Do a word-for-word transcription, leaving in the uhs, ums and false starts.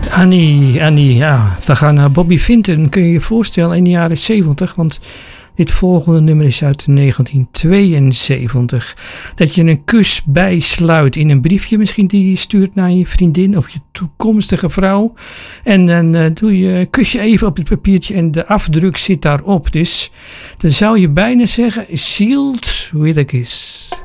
Annie, Annie, ja. We gaan naar Bobby Vinton. Kun je je voorstellen in de jaren zeventig? Want dit volgende nummer is uit negentien tweeënzeventig. Dat je een kus bijsluit in een briefje misschien die je stuurt naar je vriendin of je toekomstige vrouw. En dan uh, doe je, kus je even op het papiertje en de afdruk zit daarop. Dus dan zou je bijna zeggen, sealed with a kiss.